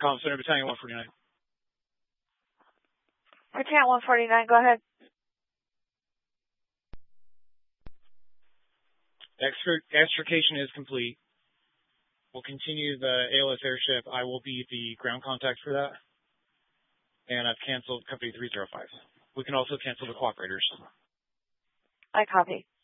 Comm Center, Battalion 149. Battalion 149, go ahead. Extrication is complete. We'll continue the ALS airship. I will be the ground contact for that. And I've canceled Company 305. We can also cancel the cooperators. I copy.